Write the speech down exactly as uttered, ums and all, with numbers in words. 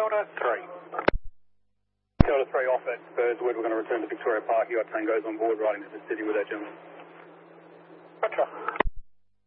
Delta three. Delta three off at Burswood. We're going to return to Victoria Park. You got Tango's on board riding to the city with that gentleman. Gotcha.